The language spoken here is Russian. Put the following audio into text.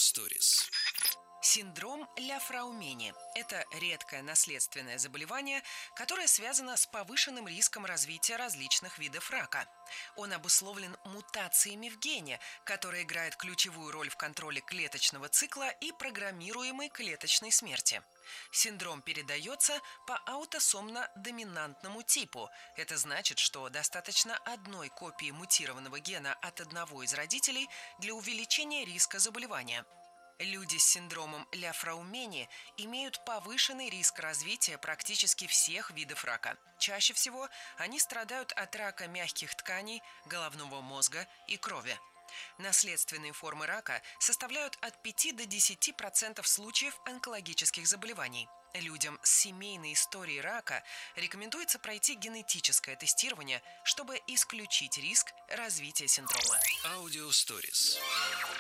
Stories. Синдром Ля-Фраумени – это редкое наследственное заболевание, которое связано с повышенным риском развития различных видов рака. Он обусловлен мутациями в гене, который играет ключевую роль в контроле клеточного цикла и программируемой клеточной смерти. Синдром передается по аутосомно-доминантному типу. Это значит, что достаточно одной копии мутированного гена от одного из родителей для увеличения риска заболевания. Люди с синдромом Ля-Фраумени имеют повышенный риск развития практически всех видов рака. Чаще всего они страдают от рака мягких тканей, головного мозга и крови. Наследственные формы рака составляют от 5 до 10% случаев онкологических заболеваний. Людям с семейной историей рака рекомендуется пройти генетическое тестирование, чтобы исключить риск развития синдрома. Audio Stories.